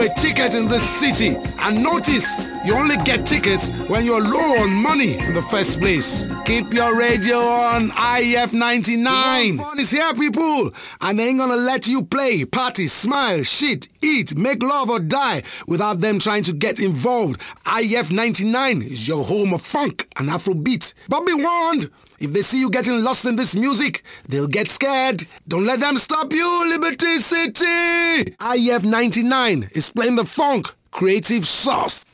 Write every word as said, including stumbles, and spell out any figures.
a ticket in this city, and notice you only get tickets when you're low on money in the first place. Keep your radio on I F ninety-nine. Fun is here, people, and they ain't gonna let you play, party, smile, shit, eat, make love or die without them trying to get involved. I F ninety-nine is your home of funk and Afrobeat. But be warned, if they see you getting lost in this music, they'll get scared. Don't let them stop you, Liberty City! I F ninety-nine is playing the funk, creative sauce.